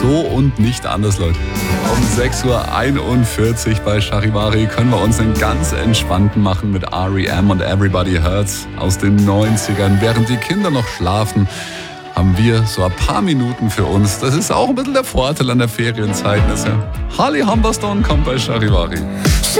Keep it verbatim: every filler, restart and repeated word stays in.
So und nicht anders, Leute. Um sechs Uhr einundvierzig bei Charivari können wir uns einen ganz entspannten machen mit R E M und Everybody Hurts aus den neunzigern. Während die Kinder noch schlafen, haben wir so ein paar Minuten für uns. Das ist auch ein bisschen der Vorteil an der Ferienzeit. Holly Humberstone kommt bei Charivari.